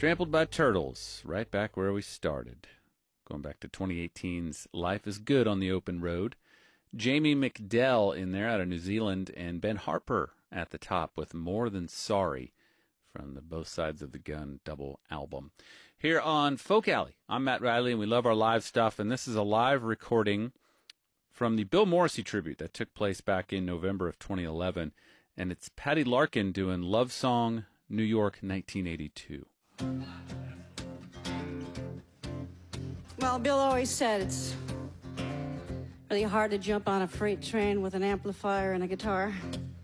Trampled by Turtles, right back where we started. Going back to 2018's Life is Good on the Open Road. Jamie McDell in there out of New Zealand, and Ben Harper at the top with More Than Sorry from the Both Sides of the Gun double album. Here on Folk Alley, I'm Matt Riley, and we love our live stuff, and this is a live recording from the Bill Morrissey tribute that took place back in November of 2011, and it's Patty Larkin doing Love Song, New York, 1982. Well, Bill always said it's really hard to jump on a freight train with an amplifier and a guitar.